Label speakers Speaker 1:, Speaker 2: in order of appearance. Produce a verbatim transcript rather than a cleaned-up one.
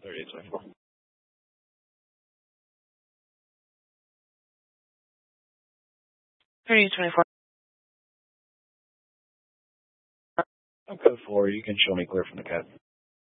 Speaker 1: thirty-eight twenty-four.
Speaker 2: thirty-eight twenty-four.
Speaker 1: I'm code four. You can show me clear from the cat.